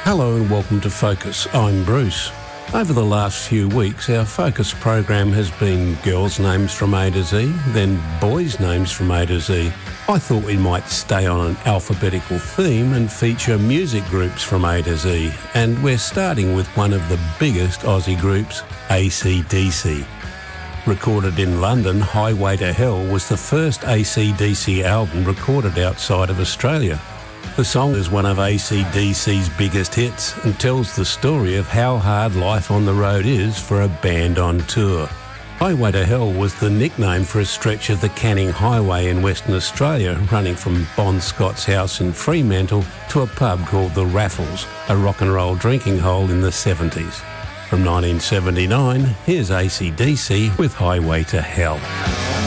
Hello and welcome to Focus. I'm Bruce. Over the last few weeks, our Focus program has been girls' names from A to Z, then boys' names from A to Z. I thought we might stay on an alphabetical theme and feature music groups from A to Z, and we're starting with one of the biggest Aussie groups, AC/DC. Recorded in London, Highway to Hell was the first AC/DC album recorded outside of Australia. The song is one of AC/DC's biggest hits and tells the story of how hard life on the road is for a band on tour. Highway to Hell was the nickname for a stretch of the Canning Highway in Western Australia, running from Bon Scott's house in Fremantle to a pub called the Raffles, a rock and roll drinking hole in the 70s. From 1979, here's AC/DC with Highway to Hell.